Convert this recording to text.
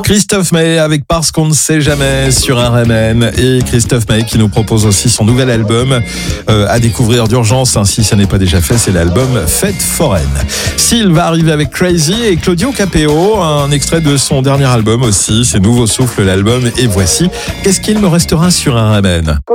Christophe Maé avec Parce qu'on ne sait jamais sur RMN, et Christophe Maé qui nous propose aussi son nouvel album à découvrir d'urgence, si ça n'est pas déjà fait, c'est l'album Fête foraine. S'il va arriver avec Crazy, et Claudio Capéo, un extrait de son dernier album aussi, c'est Nouveau Souffle l'album, et voici Qu'est-ce qu'il me restera sur RMN.